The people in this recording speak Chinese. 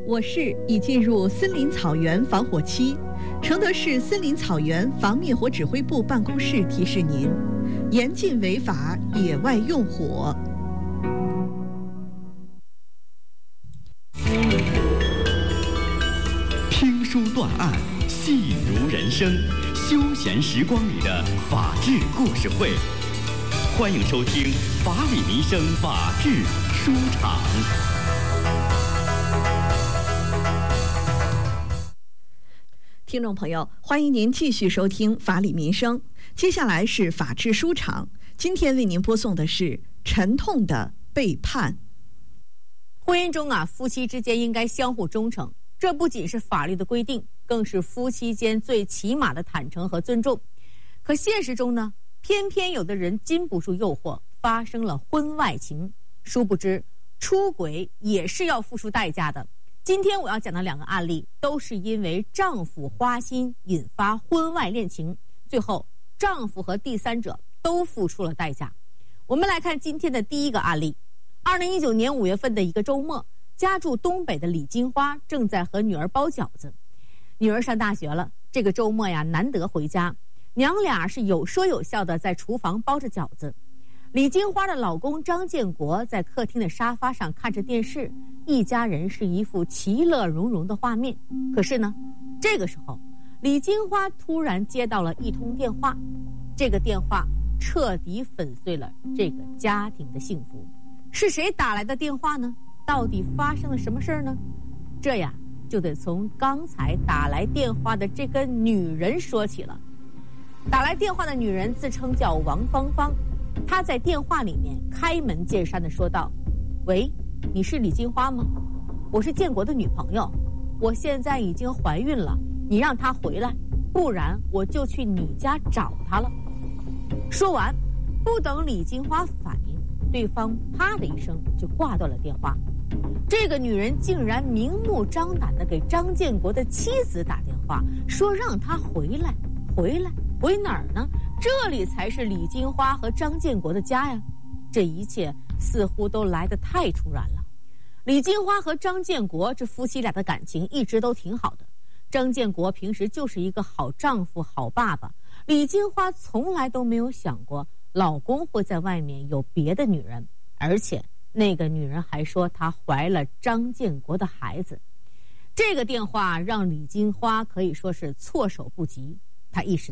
我市已进入森林草原防火期，承德市森林草原防灭火指挥部办公室提示您：严禁违法野外用火。 听书断案，戏如人生，休闲时光里的法治故事会。欢迎收听法理民生法治书场。 听众朋友，欢迎您继续收听法理民生。接下来是法治书场，今天为您播送的是沉痛的背叛。 婚姻中夫妻之间应该相互忠诚，这不仅是法律的规定，更是夫妻间最起码的坦诚和尊重。可现实中呢，偏偏有的人禁不住诱惑，发生了婚外情。殊不知，出轨也是要付出代价的。今天我要讲的两个案例，都是因为丈夫花心引发婚外恋情，最后丈夫和第三者都付出了代价。我们来看今天的第一个案例。2019年5月份的一个周末，家住东北的李金花正在和女儿包饺子。女儿上大学了，这个周末难得回家，娘俩是有说有笑的在厨房包着饺子。李金花的老公张建国在客厅的沙发上看着电视，一家人是一副其乐融融的画面。可是呢，这个时候李金花突然接到了一通电话，这个电话彻底粉碎了这个家庭的幸福。是谁打来的电话呢？到底发生了什么事呢？这就得从刚才打来电话的这个女人说起了。打来电话的女人自称叫王芳芳，她在电话里面开门见山地说道：喂，你是李金花吗？我是建国的女朋友，我现在已经怀孕了，你让她回来，不然我就去你家找她了。说完，不等李金花反应，对方啪的一声就挂断了电话。这个女人竟然明目张胆地给张建国的妻子打电话，说让他回来。回哪儿呢？这里才是李金花和张建国的家呀！这一切似乎都来得太突然了。李金花和张建国这夫妻俩的感情一直都挺好的，张建国平时就是一个好丈夫、好爸爸。李金花从来都没有想过老公会在外面有别的女人，而且那个女人还说她怀了张建国的孩子。这个电话让李金花可以说是措手不及，她意识